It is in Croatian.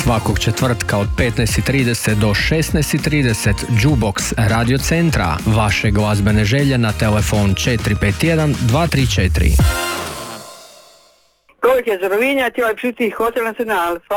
Svakog četvrtka od 15:30 do 16:30 Jukebox Radio Centra. Vaše glazbene želje na telefon 451 234. Koliko je Rovinja, ti ovaj pšiti Hotel Nacional.